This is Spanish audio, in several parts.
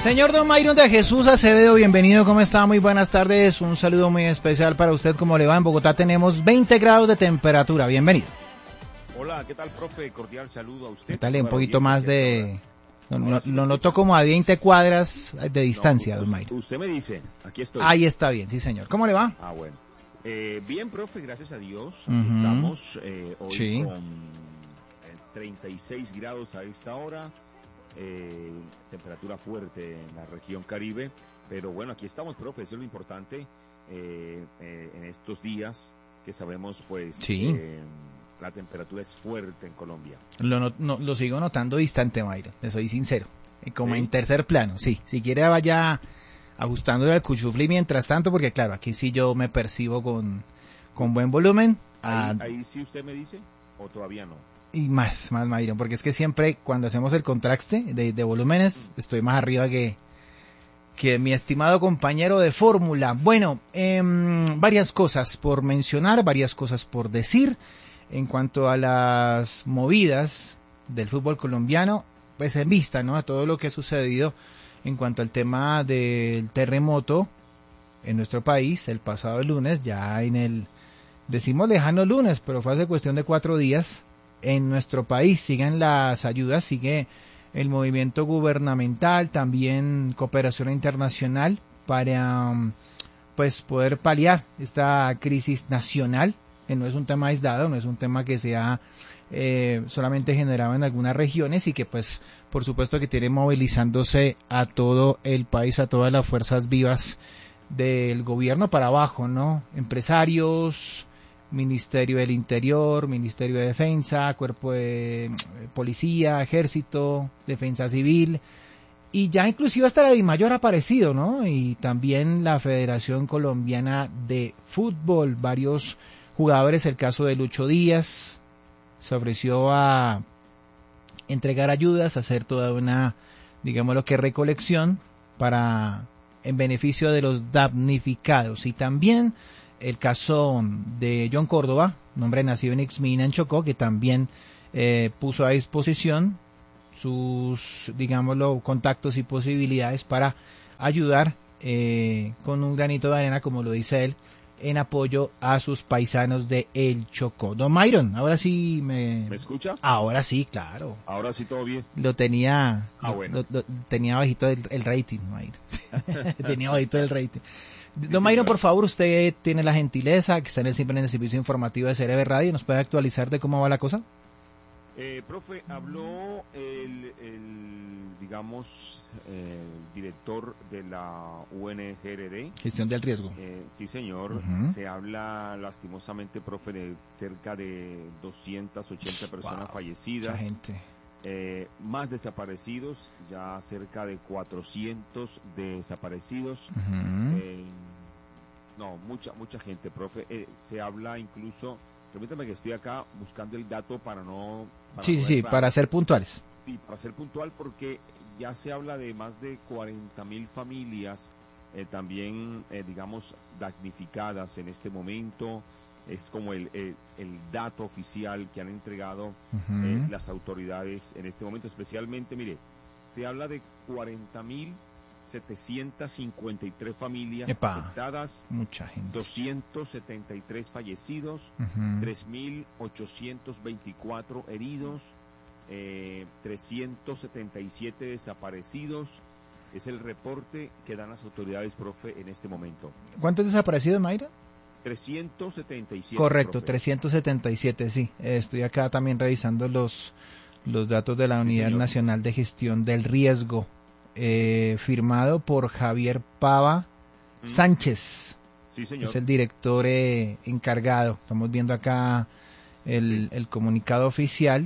Señor Don Mayron de Jesús Acevedo, bienvenido, ¿cómo está? Muy buenas tardes, un saludo muy especial para usted, ¿cómo le va? En Bogotá tenemos 20 grados de temperatura, bienvenido. Hola, ¿qué tal, profe? Cordial saludo a usted. Dale un poquito más de... Lo noto como a 20 cuadras de distancia, Don Mayron. Usted me dice, aquí estoy. Ahí está bien, sí señor. ¿Cómo le va? Ah, bueno. Bien, profe, gracias a Dios. Uh-huh. Estamos hoy sí. con 36 grados a esta hora. Temperatura fuerte en la región Caribe. Pero bueno, aquí estamos, profe, eso es lo importante en estos días que sabemos, pues... Sí. La temperatura es fuerte en Colombia. Lo sigo notando distante, Mayron, le soy sincero. Como ¿Sí? en tercer plano, sí. Si quiere vaya ajustándole al cuchufli mientras tanto, porque claro, aquí sí yo me percibo con buen volumen. Ahí sí usted me dice, o todavía no. Y más, Mayron, porque es que siempre cuando hacemos el contraste de volúmenes, estoy más arriba que mi estimado compañero de fórmula. Bueno, varias cosas por mencionar, varias cosas por decir. En cuanto a las movidas del fútbol colombiano, pues en vista, ¿no?, a todo lo que ha sucedido en cuanto al tema del terremoto en nuestro país el pasado lunes, ya en el, decimos lejano lunes, pero fue hace cuestión de 4 días, en nuestro país siguen las ayudas, sigue el movimiento gubernamental, también cooperación internacional para pues poder paliar esta crisis nacional. No es un tema aislado, no es un tema que sea solamente generado en algunas regiones y que pues por supuesto que tiene movilizándose a todo el país, a todas las fuerzas vivas del gobierno para abajo, ¿no? Empresarios, Ministerio del Interior, Ministerio de Defensa, Cuerpo de Policía, Ejército, Defensa Civil y ya inclusive hasta la DIMAYOR ha aparecido, ¿no? Y también la Federación Colombiana de Fútbol, varios jugadores, el caso de Lucho Díaz, se ofreció a entregar ayudas, a hacer toda una, digámoslo que recolección para en beneficio de los damnificados. Y también el caso de John Córdoba, un hombre nacido en Ixmina, en Chocó, que también puso a disposición sus, digámoslo, contactos y posibilidades para ayudar con un granito de arena, como lo dice él, en apoyo a sus paisanos de El Chocó. Don Mayron, ahora sí ¿Me escucha? Ahora sí, claro. Ahora sí todo bien. Lo tenía, bueno. lo tenía bajito el rating, Mayron. Tenía bajito el rating. Don Sí, Mayron, por favor, usted tiene la gentileza, que está siempre en el servicio informativo de CRB Radio, ¿nos puede actualizar de cómo va la cosa? Profe, habló el director de la UNGRD. Gestión del riesgo. Sí, señor. Uh-huh. Se habla lastimosamente, profe, de cerca de 280 personas fallecidas. Mucha gente. Más desaparecidos, ya cerca de 400 desaparecidos. Uh-huh. No, mucha gente, profe. Se habla incluso... Permítame que estoy acá buscando el dato para no... Para ser puntuales. Sí, para ser puntual porque ya se habla de más de 40.000 familias también, digamos, damnificadas en este momento. Es como el dato oficial que han entregado uh-huh. las autoridades en este momento. Especialmente, mire, se habla de 40.753 familias afectadas, mucha gente. 273 fallecidos, uh-huh. 3.824 heridos, 377 desaparecidos. Es el reporte que dan las autoridades, profe, en este momento. ¿Cuántos desaparecidos, Mayra? 377. Correcto, profe. 377, sí. Estoy acá también revisando los datos de la Unidad Nacional de Gestión del Riesgo. Firmado por Javier Pava Sánchez. Sí, señor. Es el director encargado. Estamos viendo acá el comunicado oficial.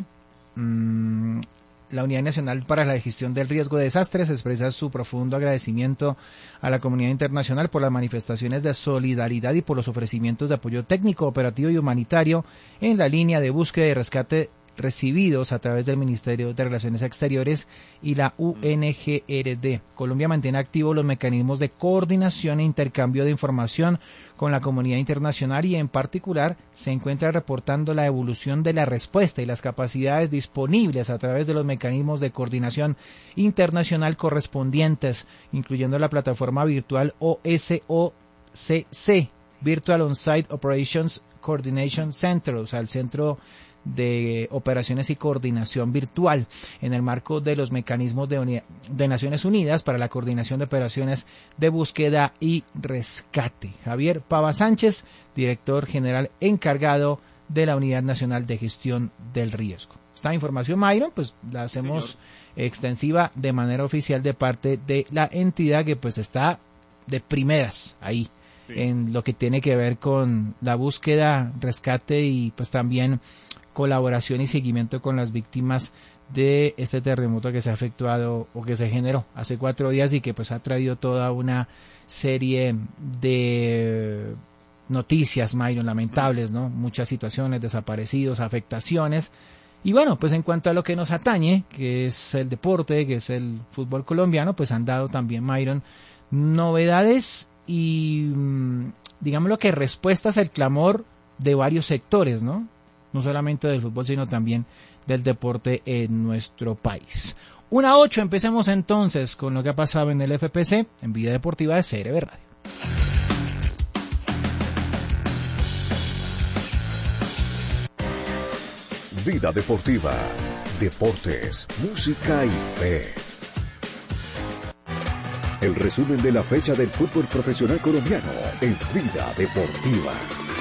La Unidad Nacional para la Gestión del Riesgo de Desastres expresa su profundo agradecimiento a la comunidad internacional por las manifestaciones de solidaridad y por los ofrecimientos de apoyo técnico, operativo y humanitario en la línea de búsqueda y rescate recibidos a través del Ministerio de Relaciones Exteriores y la UNGRD. Colombia mantiene activos los mecanismos de coordinación e intercambio de información con la comunidad internacional y en particular se encuentra reportando la evolución de la respuesta y las capacidades disponibles a través de los mecanismos de coordinación internacional correspondientes, incluyendo la plataforma virtual OSOCC, Virtual On-Site Operations Coordination Center, o sea, el Centro de Operaciones y Coordinación Virtual, en el marco de los mecanismos de Naciones Unidas para la coordinación de operaciones de búsqueda y rescate. Javier Pava Sánchez, director general encargado de la Unidad Nacional de Gestión del Riesgo. Esta información, Myron, pues la hacemos extensiva de manera oficial de parte de la entidad que pues está de primeras ahí en lo que tiene que ver con la búsqueda, rescate y pues también colaboración y seguimiento con las víctimas de este terremoto que se ha efectuado o que se generó hace 4 días y que pues ha traído toda una serie de noticias, Myron, lamentables, ¿no? Muchas situaciones, desaparecidos, afectaciones. Y bueno, pues en cuanto a lo que nos atañe, que es el deporte, que es el fútbol colombiano, pues han dado también, Myron, novedades y digamos lo que respuestas al clamor de varios sectores, ¿no? No solamente del fútbol, sino también del deporte en nuestro país. 1:08, empecemos entonces con lo que ha pasado en el FPC, en Vida Deportiva de CRB Radio. Vida Deportiva, deportes, música y fe. El resumen de la fecha del fútbol profesional colombiano en Vida Deportiva.